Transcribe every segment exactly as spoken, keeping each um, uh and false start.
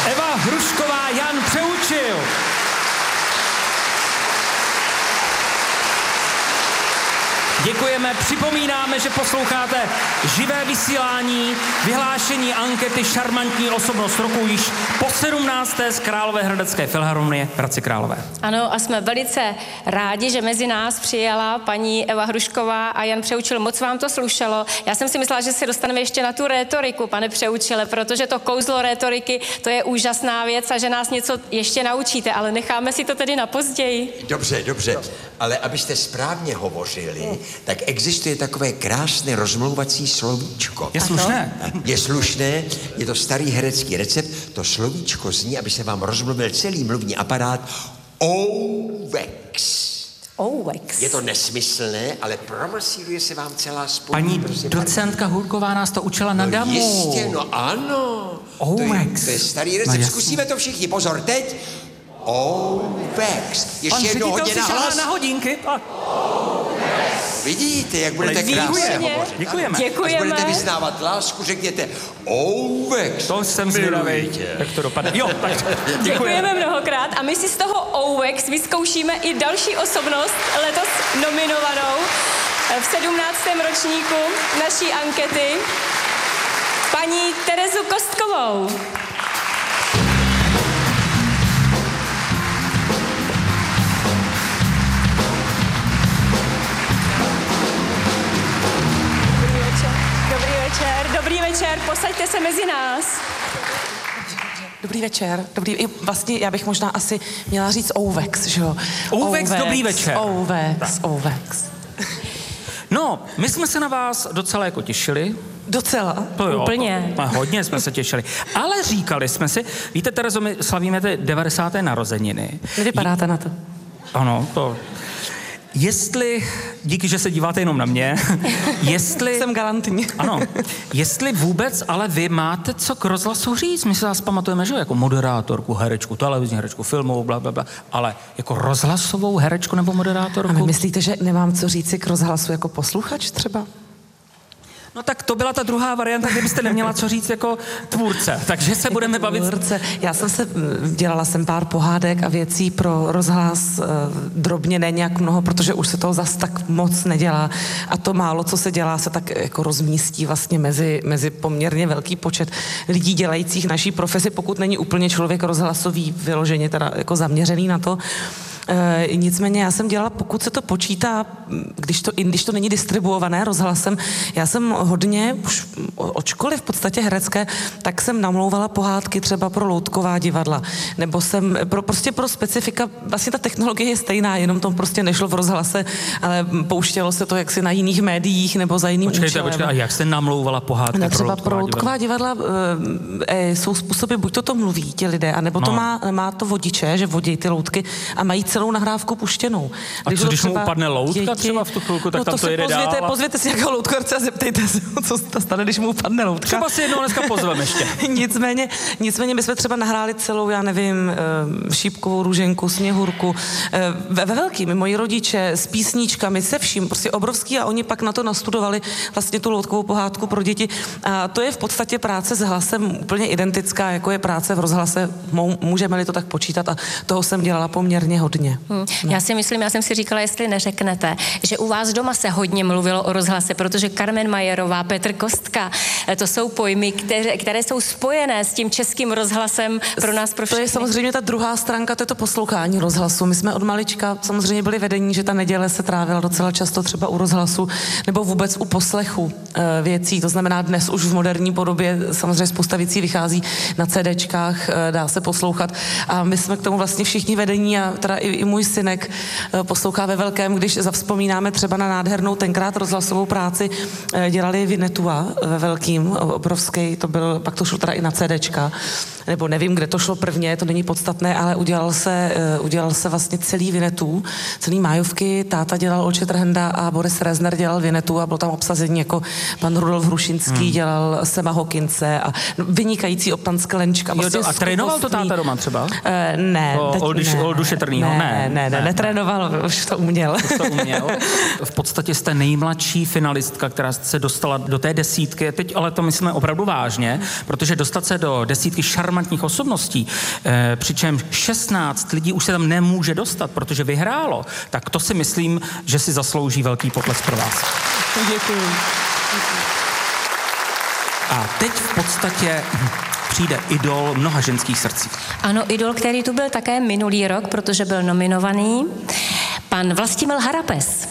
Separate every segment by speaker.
Speaker 1: Eva Hrušková, Jan Přeučil. Děkujeme, připomínáme, že posloucháte živé vysílání, vyhlášení ankety Šarmantní osobnost roku již po sedmnácté z Královéhradecké filharmonie v Hradci Králové.
Speaker 2: Ano, a jsme velice rádi, že mezi nás přijela paní Eva Hrušková a Jan Přeučil. Moc vám to slušelo. Já jsem si myslela, že se dostaneme ještě na tu rétoriku, pane Přeučile, protože to kouzlo rétoriky, to je úžasná věc a že nás něco ještě naučíte, ale necháme si to tedy na později.
Speaker 3: Dobře, dobře, ale abyste správně hovořili, tak existuje takové krásné rozmlouvací slovíčko.
Speaker 1: Je slušné?
Speaker 3: Je slušné, je to starý herecký recept, to slovíčko zní, aby se vám rozmluvil celý mluvní aparát, ouvex.
Speaker 2: Ouvex.
Speaker 3: Je to nesmyslné, ale promasíruje se vám celá spolu.
Speaker 1: Paní docentka Hurková nás to učila na
Speaker 3: no
Speaker 1: damu.
Speaker 3: Jistě, no ano.
Speaker 1: Ouvex.
Speaker 3: To je, to je starý recept, no, zkusíme to všichni, pozor, teď. Ouvex. Ještě jednou hodně na hlas.
Speaker 1: na hodinky. A...
Speaker 3: Vidíte, jak budete krásně hovořit.
Speaker 1: Děkujeme.
Speaker 2: Děkujeme.
Speaker 3: Až budete vyznávat lásku, řekněte ouvex.
Speaker 1: To jsem zvědavý, jak to dopadne. Jo, tak děkujeme.
Speaker 2: Děkujeme mnohokrát a my si z toho ouvex vyzkoušíme i další osobnost letos nominovanou v sedmnáctém ročníku naší ankety, paní Terezu Kostkovou. Dobrý večer, posaďte se mezi nás.
Speaker 4: Dobrý večer. Dobrý, vlastně já bych možná asi měla říct ouvex, že jo?
Speaker 1: Ouvex, dobrý večer.
Speaker 4: Ouvex, ouvex.
Speaker 1: No, my jsme se na vás docela jako těšili.
Speaker 4: Docela?
Speaker 1: To jo,
Speaker 2: Úplně.
Speaker 1: To, hodně jsme se těšili. Ale říkali jsme si, víte, Terezo, my slavíme ty devadesáté narozeniny.
Speaker 4: Nevypadáte na to.
Speaker 1: Ano, to... Jestli, díky, že se díváte jenom na mě, jestli...
Speaker 4: Jsem galantní.
Speaker 1: Ano, jestli vůbec, ale vy máte co k rozhlasu říct. My se vás pamatujeme, že jako moderátorku, herečku, televizní herečku, filmovou, bla, bla, bla, ale jako rozhlasovou herečku nebo moderátorku?
Speaker 4: A vy myslíte, že nemám co říci k rozhlasu jako posluchač třeba?
Speaker 1: No tak to byla ta druhá varianta, kdybyste neměla co říct jako tvůrce. Takže se budeme bavit...
Speaker 4: Tvůrce. Já jsem se, dělala jsem pár pohádek a věcí pro rozhlas, drobně, ne nějak mnoho, protože už se toho zas tak moc nedělá. A to málo, co se dělá, se tak jako rozmístí vlastně mezi, mezi poměrně velký počet lidí dělajících naší profesi, pokud není úplně člověk rozhlasový, vyloženě teda jako zaměřený na to. E, nicméně já jsem dělala, pokud se to počítá, když to, když to není distribuované rozhlasem, já jsem hodně, už od školy v podstatě herecké, tak jsem namlouvala pohádky třeba pro loutková divadla, nebo jsem pro, prostě pro specifika, vlastně ta technologie je stejná, jenom to prostě nešlo v rozhlase, ale pouštělo se to jaksi na jiných médiích nebo za jiným
Speaker 1: počkejte,
Speaker 4: účelem.
Speaker 1: Počkejte, a jak jste namlouvala pohádky
Speaker 4: no, třeba
Speaker 1: pro
Speaker 4: pro loutková divadla, divadla e, jsou způsoby, buď to to mluví ti lidé, anebo no. to má, má to vodiče, že vodí ty loutky a mají celou nahrávku puštěnou.
Speaker 1: A když, co, když mu upadne loutka děti, třeba v tu chvilku, tak
Speaker 4: no,
Speaker 1: tam
Speaker 4: to,
Speaker 1: to jede
Speaker 4: pozvěte,
Speaker 1: dál. A...
Speaker 4: pozvěte si jako loutkorce a zeptejte se, co se stane, když mu upadne loutka.
Speaker 1: Třeba si jednou dneska pozveme ještě.
Speaker 4: nicméně, nicméně my jsme třeba nahráli celou, já nevím, Šípkovou růženku, Sněhurku, ve, ve velkým, moji rodiče, s písničkami, se vším, prostě obrovský a oni pak na to nastudovali vlastně tu loutkovou pohádku pro děti. A to je v podstatě práce s hlasem úplně identická, jako je práce v rozhlase, můžeme-li to tak počítat a toho jsem dělala poměrně hodně.
Speaker 2: Hmm. No. Já si myslím, já jsem si říkala, jestli neřeknete, že u vás doma se hodně mluvilo o rozhlase, protože Carmen Majerová, Petr Kostka, to jsou pojmy, které, které jsou spojené s tím českým rozhlasem pro nás, pro všechny.
Speaker 4: To je samozřejmě ta druhá stránka, to je to poslouchání rozhlasu. My jsme od malička samozřejmě byli vedení, že ta neděle se trávila docela často třeba u rozhlasu nebo vůbec u poslechu e, věcí. To znamená, dnes už v moderní podobě samozřejmě spousta věcí vychází na CDčkách, e, dá se poslouchat. A my jsme k tomu vlastně všichni vedení a teda i, i můj synek e, poslouchá ve velkém, když zavzpomínáme třeba na nádhernou tenkrát rozhlasovou práci, e, dělali Vinetua ve velkým, obrovský, to byl, pak to šlo teda i na CDčka, nebo nevím, kde to šlo prvně, to není podstatné, ale udělal se, uh, udělal se vlastně celý Vinetu, celý májovky, táta dělal Olče Trhenda a Boris Rezner dělal Vinetu a bylo tam obsazení jako pan Rudolf Hrušinský, hmm. dělal Sema Hokince a no, vynikající Optan Sklenčka.
Speaker 1: Jo, to, a trénoval to táta doma třeba?
Speaker 4: Uh, ne.
Speaker 1: O,
Speaker 4: teď
Speaker 1: Olduš,
Speaker 4: ne,
Speaker 1: Oldu Šetrnýho, ne.
Speaker 4: ne, ne, ne, netrénoval, už to uměl.
Speaker 1: Už to uměl. V podstatě jste nejmladší finalistka, která se dostala do té desítky, teď ale to myslíme opravdu vážně, protože dostat se do desítky šarmantních osobností, eh, přičemž šestnáct lidí už se tam nemůže dostat, protože vyhrálo, tak to si myslím, že si zaslouží velký potlesk pro vás.
Speaker 4: Děkuji.
Speaker 1: A teď v podstatě přijde idol mnoha ženských srdcí.
Speaker 2: Ano, idol, který tu byl také minulý rok, protože byl nominovaný, pan Vlastimil Harapes.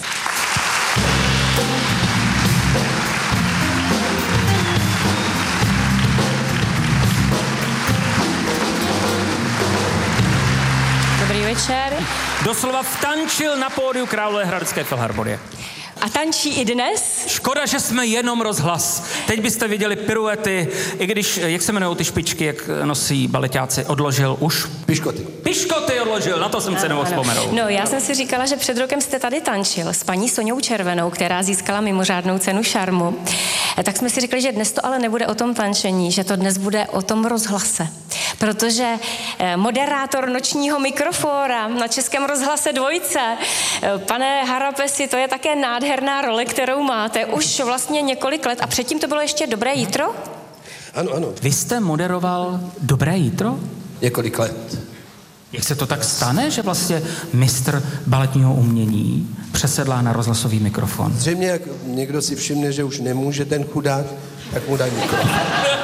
Speaker 2: Dobrý večer.
Speaker 1: Doslova vtančil na pódiu Královéhradecké filharmonie.
Speaker 2: A tančí i dnes?
Speaker 1: Škoda, že jsme jenom rozhlas. Teď byste viděli piruety, i když, jak se jmenují ty špičky, jak nosí baletáci, odložil už.
Speaker 5: Piškoty.
Speaker 1: Piškoty odložil, na to jsem se nemohl vzpomenout.
Speaker 2: No, já jsem si říkala, že před rokem jste tady tančil s paní Soňou Červenou, která získala mimořádnou cenu šarmu. Tak jsme si říkali, že dnes to ale nebude o tom tančení, že to dnes bude o tom rozhlase. Protože moderátor nočního mikrofóra na Českém rozhlase Dvojce, pane Harapesi, to je také nádherná role, kterou máte už vlastně několik let a předtím to bylo ještě Dobré jítro?
Speaker 5: Ano, ano,
Speaker 1: Vy jste moderoval Dobré jítro?
Speaker 5: několik let.
Speaker 1: Jak se to tak stane, že vlastně mistr baletního umění přesedlá na rozhlasový mikrofon?
Speaker 5: Zřejmě, jak někdo si všimne, že už nemůže ten chudák, tak mu dá mikrofon.